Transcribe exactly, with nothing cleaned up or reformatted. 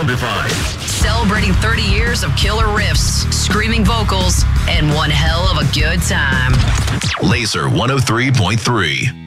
Soundify. Celebrating thirty years of killer riffs, screaming vocals, and one hell of a good time. Laser one oh three point three.